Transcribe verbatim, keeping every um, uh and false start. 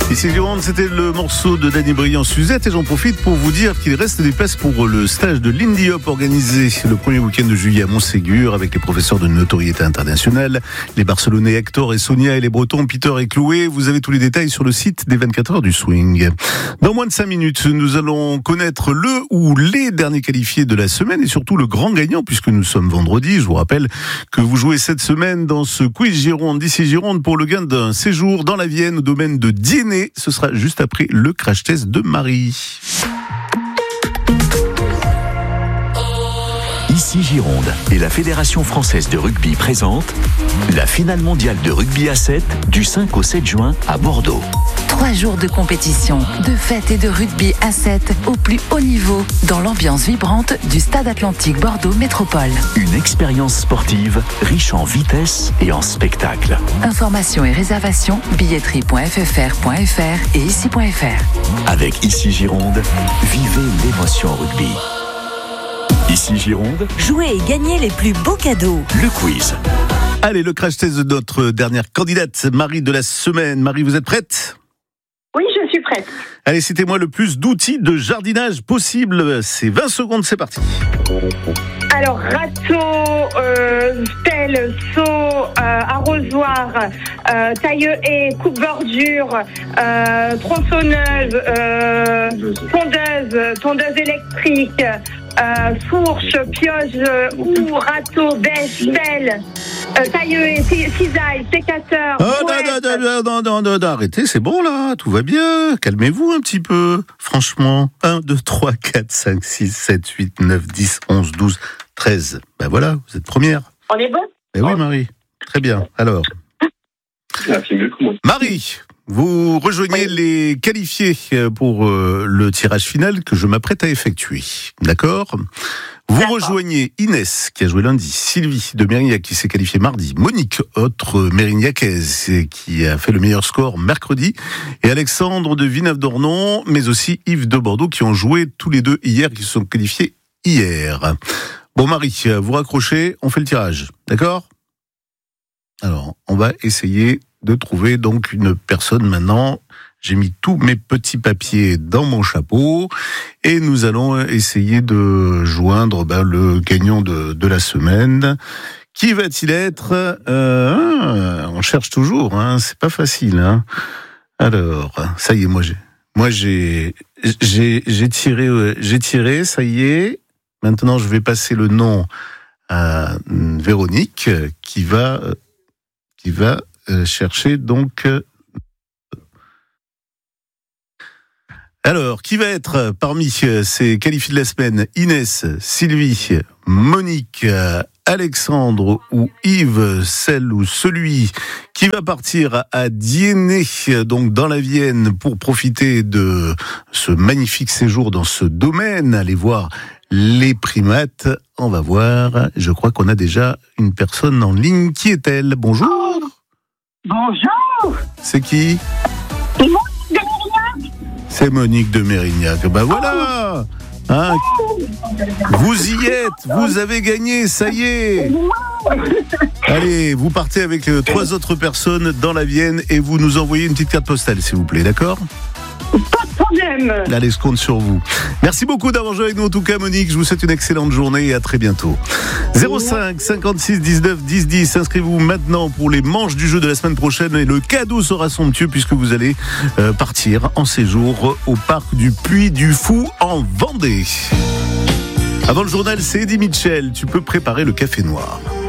Ici Gironde, c'était le morceau de Danny Briand, Suzette, et j'en profite pour vous dire qu'il reste des places pour le stage de Lindy Hop organisé le premier week-end de juillet à Montségur avec les professeurs de notoriété internationale, les Barcelonais Hector et Sonia et les Bretons Peter et Chloé. Vous avez tous les détails sur le site des vingt-quatre heures du swing. Dans moins de cinq minutes, nous allons connaître le ou les derniers qualifiés de la semaine et surtout le grand gagnant puisque nous sommes vendredi. Je vous rappelle que vous jouez cette semaine dans ce quiz Gironde d'ici Gironde pour le gain d'un séjour dans la Vienne au domaine de Diennet. Ce sera juste après le crash test de Marie. Ici Gironde et la Fédération française de rugby présente la finale mondiale de rugby à sept du cinq au sept juin à Bordeaux. Trois jours de compétition, de fêtes et de rugby à sept au plus haut niveau dans l'ambiance vibrante du Stade Atlantique Bordeaux Métropole. Une expérience sportive riche en vitesse et en spectacle. Informations et réservations billetterie point f f r point f r et ici point f r. Avec Ici Gironde, vivez l'émotion rugby. Ici Gironde, jouez et gagnez les plus beaux cadeaux. Le quiz. Allez, le crash test de notre dernière candidate, Marie de la semaine. Marie, vous êtes prête ? Oui, je suis prête. Allez, citez-moi le plus d'outils de jardinage possible. C'est vingt secondes, c'est parti. Alors, râteau, euh, pelle, seau, euh, arrosoir, euh, taille-haie, coupe-bordure, euh, tronçonneuse, euh, tondeuse, tondeuse électrique, euh, fourche, pioche, euh, houe, râteau, bêche, pelle, euh, taille-haie, cisaille, sécateur. Oh, non, non, non, non, non, non, non, arrêtez, c'est bon là, tout va bien. Calmez-vous un petit peu, franchement. un, deux, trois, quatre, cinq, six, sept, huit, neuf, dix, onze, douze, treize. Ben voilà, vous êtes première. On est bon ? Eh oui, Marie. Très bien. Alors. Marie, vous rejoignez oui. les qualifiés pour euh, le tirage final que je m'apprête à effectuer. D'accord ? Vous D'accord. rejoignez Inès, qui a joué lundi, Sylvie de Mérignac, qui s'est qualifiée mardi, Monique, autre Mérignaccaise, qui a fait le meilleur score mercredi, et Alexandre de Villeneuve-d'Ornon, mais aussi Yves de Bordeaux, qui ont joué tous les deux hier, qui se sont qualifiés hier. Bon, Marie, vous raccrochez, on fait le tirage, d'accord ? Alors, on va essayer de trouver donc une personne maintenant. J'ai mis tous mes petits papiers dans mon chapeau et nous allons essayer de joindre ben, le gagnant de, de la semaine. Qui va-t-il être ? euh, On cherche toujours, hein, c'est pas facile. Hein. Alors, ça y est, moi j'ai, moi j'ai, j'ai, j'ai tiré, j'ai tiré, ça y est. Maintenant, je vais passer le nom à Véronique qui va, qui va chercher donc. Alors, qui va être parmi ces qualifiés de la semaine ? Inès, Sylvie, Monique, Alexandre ou Yves, celle ou celui qui va partir à Diennet, donc dans la Vienne, pour profiter de ce magnifique séjour dans ce domaine, aller voir les primates. On va voir, je crois qu'on a déjà une personne en ligne. Qui est-elle ? Bonjour. Bonjour. C'est qui ? C'est Monique de Mérignac. C'est Monique de Mérignac. Ben voilà. Hein, vous y êtes, vous avez gagné, ça y est. Allez, vous partez avec euh, trois autres personnes dans la Vienne et vous nous envoyez une petite carte postale, s'il vous plaît, d'accord ? Pas de problème. Allez, je compte sur vous. Merci beaucoup d'avoir joué avec nous, en tout cas, Monique. Je vous souhaite une excellente journée et à très bientôt. zéro cinq cinquante-six dix-neuf dix dix. Inscrivez-vous maintenant pour les manches du jeu de la semaine prochaine et le cadeau sera somptueux puisque vous allez euh, partir en séjour au parc du Puy du Fou en Vendée. Avant le journal, c'est Eddie Mitchell. Tu peux préparer le café noir.